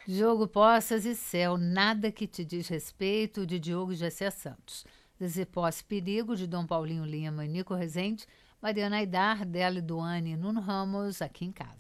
Diogo Poças e Céu, Nada que te diz respeito, de Diogo Jessé Santos. Zezé Posse, Perigo, de Dom Paulinho Lima e Nico Rezende. Mariana Aidar, Délio Duane e Nuno Ramos, Aqui em Casa.